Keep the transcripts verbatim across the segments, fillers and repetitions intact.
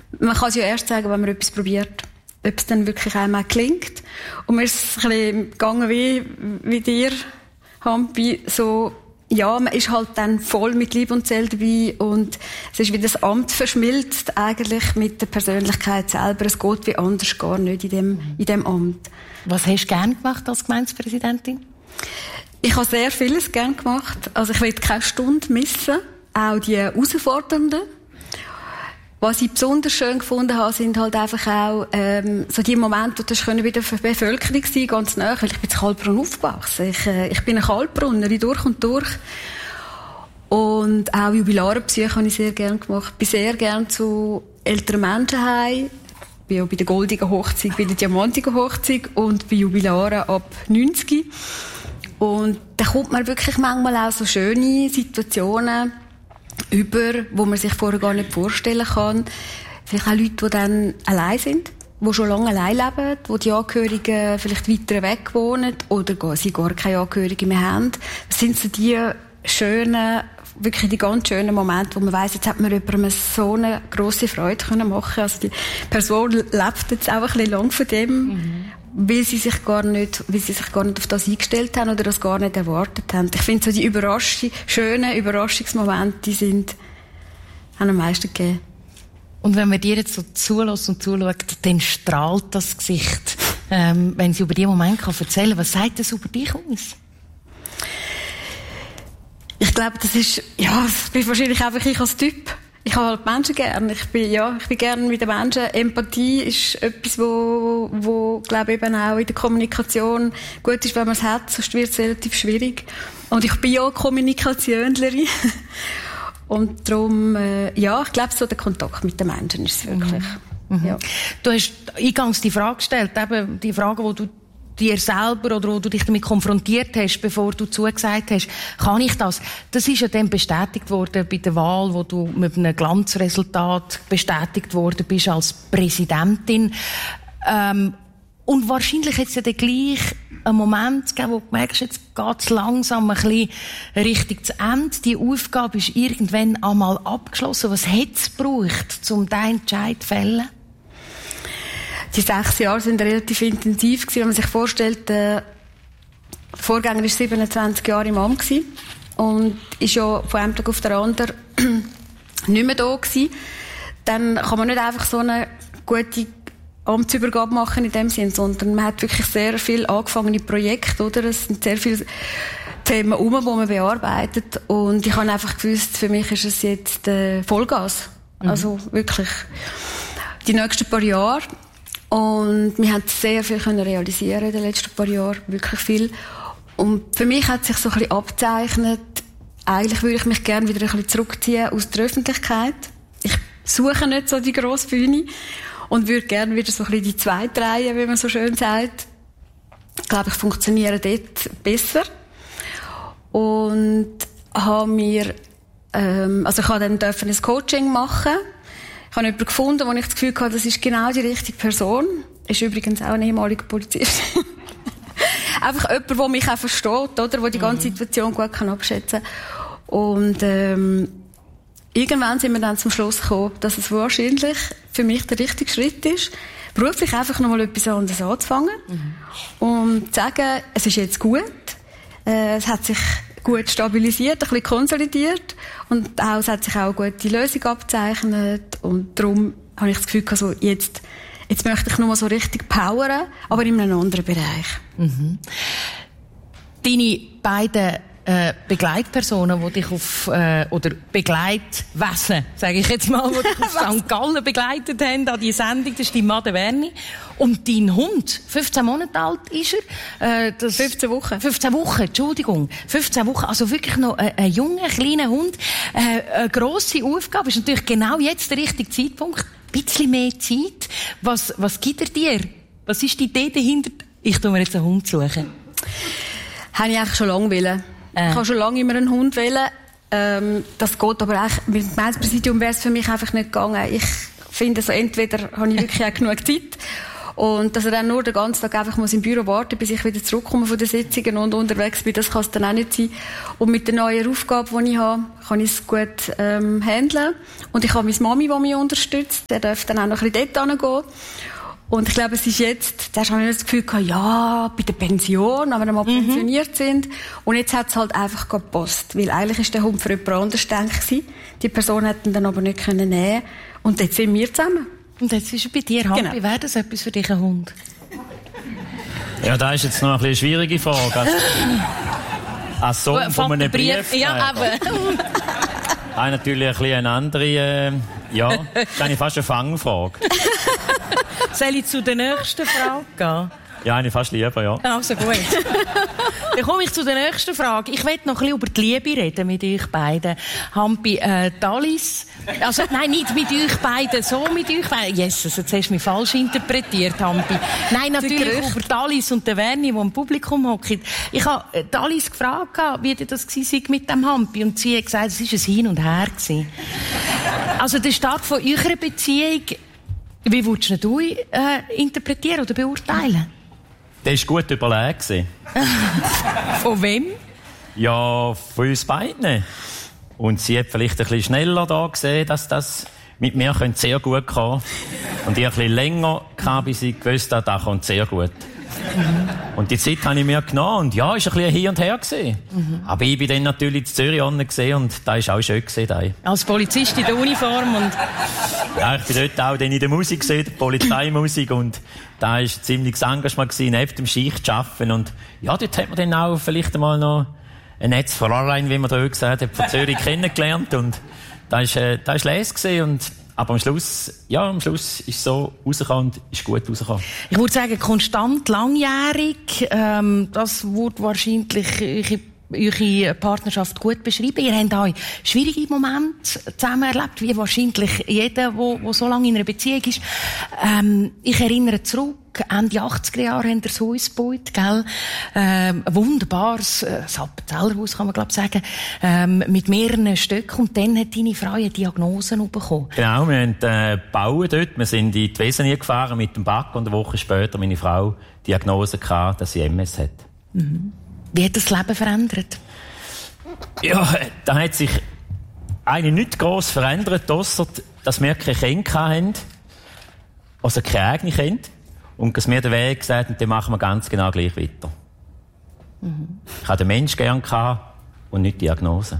man kann es ja erst sagen, wenn man etwas probiert, ob es dann wirklich einmal gelingt. Und mir ist es ein bisschen gegangen wie, wie dir, Hampi, so, ja, man ist halt dann voll mit Liebe und Seele dabei und es ist wie das Amt verschmilzt eigentlich mit der Persönlichkeit selber. Es geht wie anders gar nicht in dem, in dem Amt. Was hast du gerne gemacht als Gemeindepräsidentin? Ich habe sehr vieles gerne gemacht. Also ich will keine Stunde missen. Auch die herausfordernden. Was ich besonders schön gefunden habe, sind halt einfach auch ähm, so die Momente, wo das können wieder für die Bevölkerung sein, ganz nah, weil ich bin in Kaltbrunn aufgewachsen. Ich, äh, ich bin eine Kaltbrunnerin durch und durch. Und auch Jubilarenbesuche habe ich sehr gerne gemacht. Ich bin sehr gerne zu älteren Menschen heim. Ich bin auch bei der goldigen Hochzeit, bei der diamantigen Hochzeit und bei Jubilaren ab neunzig. Und da kommt man wirklich manchmal auch so schöne Situationen über, wo man sich vorher gar nicht vorstellen kann. Vielleicht auch Leute, die dann allein sind, die schon lange allein leben, wo die Angehörigen vielleicht weiter weg wohnen oder sie gar keine Angehörigen mehr haben. Das sind so die schönen, wirklich die ganz schönen Momente, wo man weiss, jetzt hat man jemandem so eine grosse Freude können machen. Also die Person lebt jetzt auch ein bisschen lang von dem, mhm. weil sie sich gar nicht, weil sie sich gar nicht auf das eingestellt haben oder das gar nicht erwartet haben. Ich finde so die Überraschung, schönen Überraschungsmomente, die sind, haben am meisten gegeben. Und wenn man dir jetzt so zulässt und zuschaut, dann strahlt das Gesicht. Ähm, wenn sie über diesen Moment kann erzählen kann, was sagt das über dich aus? Ich glaube, das ist, ja, das bin wahrscheinlich einfach ich als Typ. Ich habe halt Menschen gern. Ich bin, ja, ich bin gern mit den Menschen. Empathie ist etwas, wo, wo, glaube ich, eben auch in der Kommunikation gut ist, wenn man es hat. Sonst wird es relativ schwierig. Und ich bin ja Kommunikationlerin. Und darum, äh, ja, ich glaube, so der Kontakt mit den Menschen ist es wirklich. Mhm. Ja. Du hast eingangs die Frage gestellt, eben die Frage, die du dir selber oder wo du dich damit konfrontiert hast, bevor du zugesagt hast, kann ich das? Das ist ja dann bestätigt worden bei der Wahl, wo du mit einem Glanzresultat bestätigt worden bist als Präsidentin. Ähm, und wahrscheinlich hat es ja dann gleich einen Moment gegeben, wo du merkst, jetzt geht es langsam ein bisschen Richtung zu Ende. Die Aufgabe ist irgendwann einmal abgeschlossen. Was hat es gebraucht, um diesen Entscheid zu fällen? Die sechs Jahre sind relativ intensiv gewesen. Wenn man sich vorstellt, der Vorgänger war siebenundzwanzig Jahre im Amt gewesen und ist ja von einem Tag auf den anderen nicht mehr da gewesen. Dann kann man nicht einfach so eine gute Amtsübergabe machen in dem Sinn, sondern man hat wirklich sehr viel angefangene Projekte, oder? Es sind sehr viele Themen um, die man bearbeitet. Und ich habe einfach gewusst, für mich ist es jetzt äh, Vollgas. Mhm. Also wirklich die nächsten paar Jahre. Und wir haben sehr viel können realisieren in den letzten paar Jahren, wirklich viel. Und für mich hat sich so ein bisschen abgezeichnet, eigentlich würde ich mich gerne wieder ein bisschen zurückziehen aus der Öffentlichkeit. Ich suche nicht so die grosse Bühne und würde gerne wieder so ein bisschen die zweite Reihe, wie man so schön sagt. Ich glaube, ich funktioniere dort besser. Und habe mir, ähm, also ich habe dann dürfen ein Coaching machen. Ich habe jemanden gefunden, wo ich das Gefühl hatte, das ist genau die richtige Person. Ist übrigens auch ein ehemaliger Polizist. Einfach jemand, der mich auch versteht, oder? Der die ganze Situation gut kann abschätzen kann. Und, ähm, irgendwann sind wir dann zum Schluss gekommen, dass es wahrscheinlich für mich der richtige Schritt ist, beruflich einfach nochmal etwas anderes anzufangen. Mhm. Und zu sagen, es ist jetzt gut. Äh, es hat sich gut stabilisiert, ein bisschen konsolidiert und auch, es hat sich auch eine gute Lösung abgezeichnet und darum habe ich das Gefühl, also jetzt, jetzt möchte ich nur so richtig powern, aber in einem anderen Bereich. Mhm. Deine beiden äh, Begleitpersonen, die dich auf, äh, oder Begleitwesen, sage ich jetzt mal, die dich auf Sankt Gallen begleitet haben an die Sendung, das ist die Madde Werni. Und dein Hund, fünfzehn Monate alt ist er. Äh, das fünfzehn Wochen. fünfzehn Wochen, Entschuldigung. fünfzehn Wochen, also wirklich noch ein, ein junger, kleiner Hund. Äh, eine grosse Aufgabe, ist natürlich genau jetzt der richtige Zeitpunkt. Ein bisschen mehr Zeit. Was, was gibt er dir? Was ist die Idee dahinter? Ich tu mir jetzt einen Hund suchen. Habe ich eigentlich schon lange wollen. Äh. Ich habe schon lange immer einen Hund wollen. Ähm, das geht aber eigentlich, mit dem Gemeindepräsidium wäre es für mich einfach nicht gegangen. Ich finde, so entweder habe ich wirklich auch genug Zeit Und dass er dann nur den ganzen Tag einfach muss im Büro warten, bis ich wieder zurückkomme von den Sitzungen und unterwegs bin, das kann es dann auch nicht sein. Und mit der neuen Aufgabe, die ich habe, kann ich es gut ähm, handeln. Und ich habe meine Mami, die mich unterstützt. Der darf dann auch noch ein bisschen dort hingehen. Und ich glaube, es ist jetzt, zuerst habe ich das Gefühl gehabt, ja, bei der Pension, wenn wir mal mhm. pensioniert sind. Und jetzt hat es halt einfach gepasst. Weil eigentlich ist der Hund für jemand anderes gedacht gewesen. Die Person hätte ihn dann aber nicht können nehmen. Und jetzt sind wir zusammen. Und jetzt ist er bei dir, Hampi. Genau. Wäre das etwas für dich, ein Hund? Ja, da ist jetzt noch ein bisschen eine schwierige Frage. Als, als Sohn von einem Brief. Ja, aber. Habe natürlich ein bisschen eine andere, äh, ja, das ist fast eine Fangfrage. Soll ich zu der nächsten Frage gehen? Ja, eine fast lieber, ja. Also gut. Dann komme ich zu der nächsten Frage. Ich will noch ein bisschen über die Liebe reden mit euch beiden. Hampi, äh, Alice. Also, nein, nicht mit euch beiden, so mit euch beiden. Jesus, jetzt hast du mich falsch interpretiert, Hampi. Nein, natürlich über die Alice und den Werni, die im Publikum hocken. Ich habe die Alice gefragt, wie das war mit dem Hampi. Und sie hat gesagt, es war ein Hin und Her. Also, der Start von eurer Beziehung, wie würdest du ihn äh, interpretieren oder beurteilen? Der war gut überlegt. Von wem? Ja, von uns beiden. Und sie hat vielleicht ein bisschen schneller da gesehen, dass das mit mir sehr gut kommen könnte. Und ich ein bisschen länger kam, bis ich gewusst habe, das kommt sehr gut. Mhm. Und die Zeit habe ich mir genommen. Und ja, es war ein bisschen hin und her. Mhm. Aber ich bin dann natürlich in Zürich gesehen und da war auch schön gesehen. Da. Als Polizist in der Uniform und... Ja, ich bin dort auch dann in der Musik gesehen, der Polizeimusik. Und da war ein ziemliches Engagement gewesen, neben dem Schicht zu arbeiten. Und ja, dort hat man dann auch vielleicht einmal noch ein Netz von Fräulein, wie man da gesagt hat, von Zürich kennengelernt. Und da war äh, da Les gewesen. Und aber am Schluss, ja, am Schluss ist es so rausgekommen und ist gut rausgekommen. Ich würde sagen, konstant, langjährig, ähm, das würde wahrscheinlich eure Partnerschaft gut beschreiben. Ihr habt auch schwierige Momente zusammen erlebt, wie wahrscheinlich jeder, der so lange in einer Beziehung ist. Ähm, ich erinnere zurück, Ende achtziger Jahre haben wir das Haus gebaut, gell? Ähm, ein wunderbares äh, Appenzellerhaus, kann man glaub sagen, ähm, mit mehreren Stöcken. Und dann hat deine Frau eine Diagnose bekommen. Genau, wir haben äh, gebaut dort. Wir sind in die Wesen gefahren mit dem Bagger und eine Woche später meine Frau die Diagnose gehabt, dass sie M S hat. Mhm. Wie hat das Leben verändert? Ja, da hat sich eigentlich nicht gross verändert, ausser dass wir keine Kinder hatten, also keine eigenen Kinder. Und dass wir den Weg gesagt haben, den machen wir ganz genau gleich weiter. Mhm. Ich hatte den Menschen gern gehabt und nicht die Diagnose.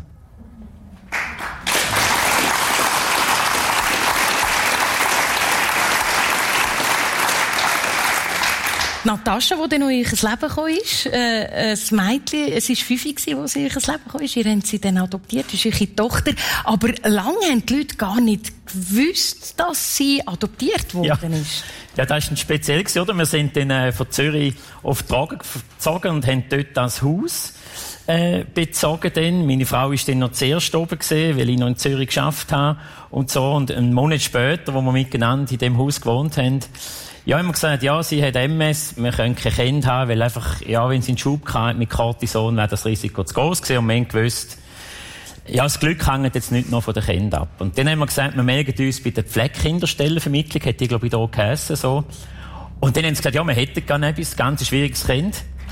Natascha, die dann noch in euer Leben gekommen ist, äh, ein Mädchen, es war fünf, als sie in euer Leben gekommen ist, ihr habt sie dann adoptiert, das ist eure Tochter, aber lange haben die Leute gar nicht gewusst, dass sie adoptiert worden ja. ist. Ja, das war speziell, oder? Wir sind dann äh, von Zürich auf Tragen gezogen und haben dort das Haus äh, bezogen. Dann. Meine Frau war dann noch zuerst oben gewesen, weil ich noch in Zürich gearbeitet habe und so. Und einen Monat später, wo wir miteinander in dem Haus gewohnt haben, ja, haben wir gesagt, ja, sie hat M S, wir können kein Kind haben, weil einfach, ja, wenn sie einen Schub hatte mit Cortison, wäre das Risiko zu groß gewesen. Und wir haben gewusst, ja, das Glück hängt jetzt nicht nur von den Kindern ab. Und dann haben wir gesagt, wir melden uns bei der Pflegekinderstellenvermittlung, hätte die, glaube ich, hier geheissen, so. Und dann haben sie gesagt, ja, wir hätten gar nicht etwas, ganz schwieriges Kind.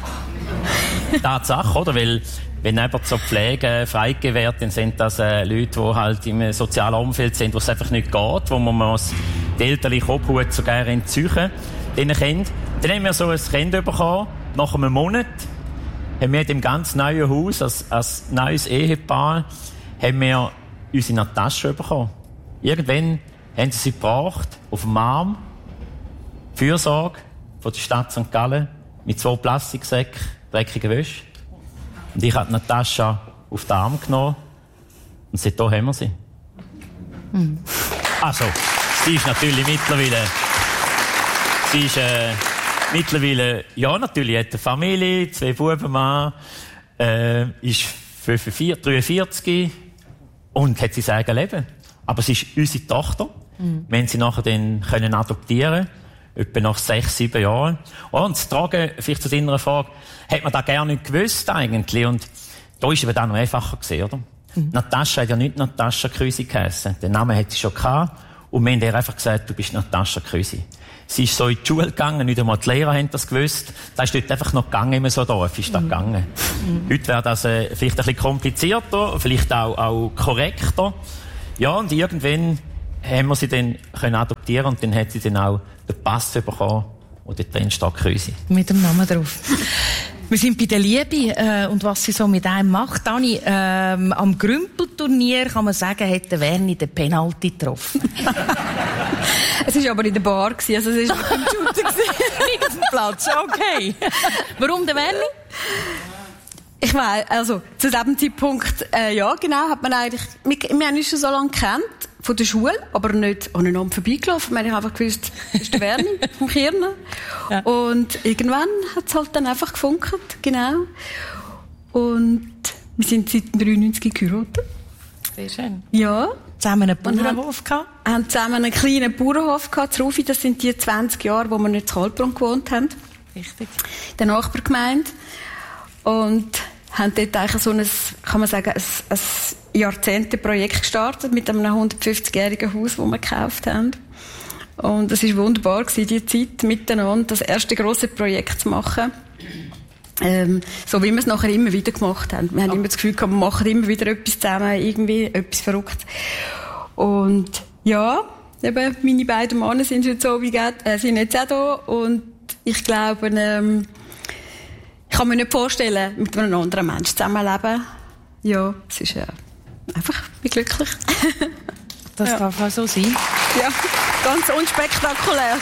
Tatsache, oder? Weil, wenn jemand zur Pflege freigegeben wird, dann sind das äh, Leute, die halt im sozialen Umfeld sind, wo es einfach nicht geht, wo man muss die elterliche Obhut sogar entzüchen, diesen Kind. Dann haben wir so ein Kind bekommen, nach einem Monat, haben wir in dem ganz neuen Haus, als, als neues Ehepaar, haben wir unsere Natascha bekommen. Irgendwann haben sie sie gebracht, auf dem Arm, Fürsorge von der Stadt Sankt Gallen, mit zwei Plastiksäcken, dreckiger Wäsche. Und ich habe Natascha auf den Arm genommen und seitdem haben wir sie. Mhm. Also, sie ist natürlich mittlerweile, sie ist, äh, mittlerweile, ja, natürlich hat eine Familie, zwei Buben, Mann, äh, ist fünfundvierzig, dreiundvierzig und hat sein eigenes Leben. Aber sie ist unsere Tochter. Mhm. Wir haben sie nachher dann können adoptieren, etwa nach sechs, sieben Jahren. Und zu tragen, vielleicht zu deiner Frage, hat man das gerne nicht gewusst eigentlich. Und da ist eben dann noch einfacher gewesen, oder? Mhm. Natascha hat ja nicht Natascha Krüsi geheissen. Den Namen hat sie schon gehabt. Und wir haben ihr einfach gesagt, du bist Natascha Krüsi. Sie ist so in die Schule gegangen, nicht einmal die Lehrer haben das gewusst. Das ist dort einfach noch gegangen, immer so Dorf ist das mhm. gegangen. Mhm. Heute wäre das äh, vielleicht ein bisschen komplizierter, vielleicht auch, auch korrekter. Ja, und irgendwann haben wir sie dann können adoptieren und dann hat sie dann auch den Pass bekommen, wo dort drin steht Krüsi. Mit dem Namen drauf. Wir sind bei der Liebe äh, und was sie so mit einem macht. Dani, ähm, am Grümpelturnier kann man sagen, hat der Werni den Penalty getroffen. Es war aber in der Bar, also es war nicht im Shooter. Nicht auf dem Platz, okay. Warum der Werni? Ich weiss, also zu diesem Zeitpunkt, äh, ja genau, hat man eigentlich, wir, wir haben uns schon so lange gekannt, von der Schule, aber nicht aneinander vorbeigelaufen. Wir haben einfach gewusst, das ist der Werni vom Kirnen. Ja. Und irgendwann hat es halt dann einfach gefunkelt, genau. Und wir sind seit neunzehnhundertdreiundneunzig geheiratet. Sehr schön. Ja. Zusammen einen Bauernhof gehabt? Wir haben zusammen einen kleinen Bauernhof gehabt, zu Rufi. Das sind die zwanzig Jahre, wo wir nicht zu Heilbronn gewohnt haben. Richtig. In der Nachbargemeinde. Und haben dort eigentlich so ein, kann man sagen, ein, ein Jahrzehnte-Projekt gestartet mit einem hundertfünfzigjährigen Haus, das wir gekauft haben. Und es war wunderbar gewesen, die Zeit miteinander, das erste grosse Projekt zu machen. Ähm, so wie wir es nachher immer wieder gemacht haben. Wir haben immer das Gefühl gehabt, wir machen immer wieder etwas zusammen, irgendwie etwas Verrücktes. Und ja, eben, meine beiden Männer sind heute so wie geht, äh, sind jetzt auch da. Und ich glaube, ähm, ich kann mir nicht vorstellen, mit einem anderen Menschen zusammenleben. Ja, es ist äh, einfach, ich bin glücklich. Das ja. darf auch so sein. Ja, ganz unspektakulär.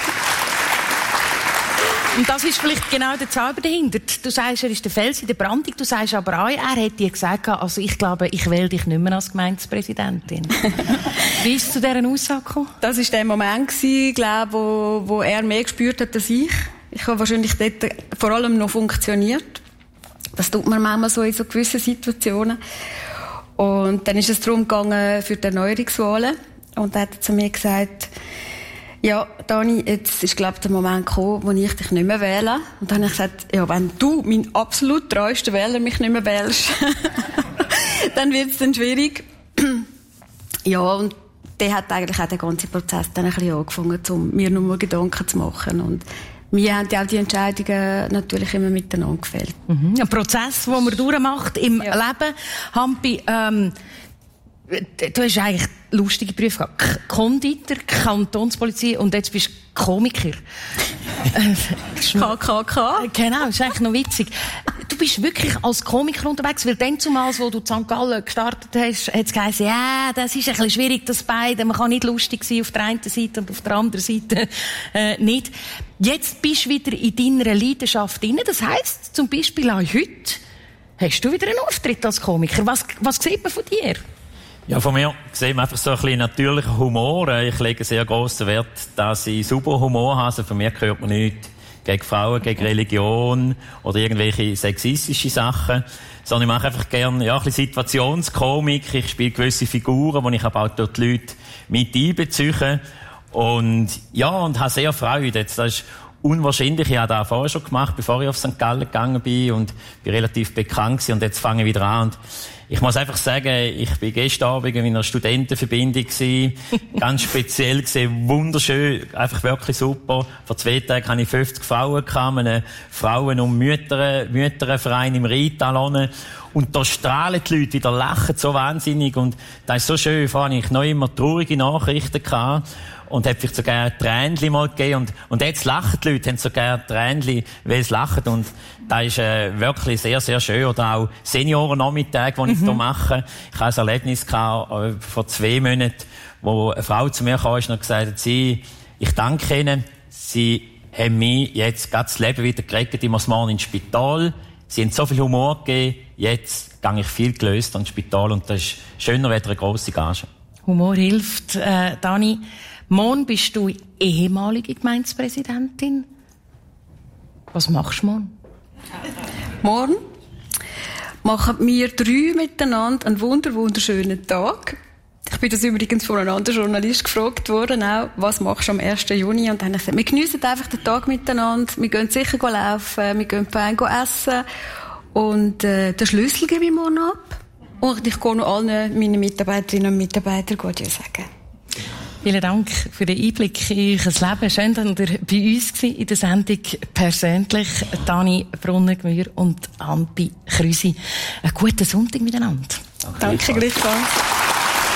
Und das ist vielleicht genau der Zauber dahinter. Du sagst, er ist der Fels in der Brandung, du sagst aber auch, er hat dir gesagt, also ich glaube, ich wähle dich nicht mehr als Gemeindepräsidentin. Wie ist es zu dieser Aussage gekommen? Das war der Moment, glaube, wo, wo er mehr gespürt hat als ich. Ich habe wahrscheinlich dort vor allem noch funktioniert. Das tut man manchmal so in so gewissen Situationen. Und dann ist es darum gegangen für die Erneuerungswahlen. Und er hat zu mir gesagt, ja, Dani, jetzt ist, glaube ich, der Moment gekommen, wo ich dich nicht mehr wähle. Und dann habe ich gesagt, ja, wenn du, mein absolut treuester Wähler, mich nicht mehr wählst, dann wird es dann schwierig. Ja, und der hat eigentlich auch den ganzen Prozess dann ein bisschen angefangen, um mir nochmal Gedanken zu machen. Und wir haben ja auch die Entscheidungen natürlich immer miteinander gefällt. Mhm. Ein Prozess, den man durchmacht im ja. Leben. Hampi, ähm, du hast eigentlich lustige Berufe gehabt. Konditor, Kantonspolizei und jetzt bist du Komiker. K K K. Genau, ist eigentlich noch witzig. Du bist wirklich als Komiker unterwegs, weil dann zumals, wo du in Sankt Gallen gestartet hast, hat es geheißen, ja, das ist ein bisschen schwierig, das beide. Man kann nicht lustig sein auf der einen Seite und auf der anderen Seite äh, nicht. Jetzt bist du wieder in deiner Leidenschaft drin. Das heisst, zum Beispiel auch heute hast du wieder einen Auftritt als Komiker. Was, was sieht man von dir? Ja, von mir sehen wir einfach so ein bisschen natürlicher Humor. Ich lege sehr grossen Wert, dass ich super Humor habe. Also von mir hört man nichts gegen Frauen, gegen Religion oder irgendwelche sexistische Sachen. Sondern ich mache einfach gerne, ja, ein bisschen Situationskomik. Ich spiele gewisse Figuren, die ich aber auch dort die Leute mit einbeziehe. Und, ja, und habe sehr Freude. Jetzt, das ist unwahrscheinlich. Ich habe das vorher schon gemacht, bevor ich auf Sankt Gallen gegangen bin und bin relativ bekannt gewesen. Und jetzt fange ich wieder an. Und ich muss einfach sagen, ich bin gestern Abend in einer Studentenverbindung gewesen. Ganz speziell gesehen, wunderschön, einfach wirklich super. Vor zwei Tagen hatte ich fünfzig Frauen gehabt, einen Frauen- und Mütter, Mütterverein im Rheintal. Und da strahlen die Leute wieder, lachen so wahnsinnig. Und das ist so schön. Vorher hatte ich noch immer traurige Nachrichten gehabt. Und hat vielleicht sogar ein Tränchen mal gegeben. Und, und jetzt lachen die Leute, haben sogar ein Tränchen, weil sie lachen. Und das ist äh, wirklich sehr, sehr schön. Oder auch Seniorennachmittage, die ich mhm. hier mache. Ich hatte ein Erlebnis gehabt, äh, vor zwei Monaten, wo eine Frau zu mir kam und hat gesagt, sie, ich danke Ihnen, Sie haben mir jetzt gerade das Leben wieder gerettet. Ich muss morgen ins Spital. Sie haben so viel Humor gegeben. Jetzt gehe ich viel gelöst ins Spital. Und das ist schöner als eine grosse Gage. Humor hilft, äh, Dani. Morgen bist du ehemalige Gemeindepräsidentin. Was machst du morgen? Morgen machen wir drei miteinander einen wunder wunderschönen Tag. Ich bin das übrigens von einem anderen Journalist gefragt worden, auch, was machst du am ersten Juni? Und dann habe ich gesagt, wir geniessen einfach den Tag miteinander. Wir gehen sicher laufen, wir gehen fein essen. Und äh, den Schlüssel gebe ich morgen ab. Und ich gehe noch allen meinen Mitarbeiterinnen und Mitarbeitern Adieu sagen. Vielen Dank für den Einblick in euer Leben. Schön, dass ihr bei uns war in der Sendung persönlich. Dani Brunner-Gmür und Anpi Krüsi. Einen guten Sonntag miteinander. Danke, gleichfalls.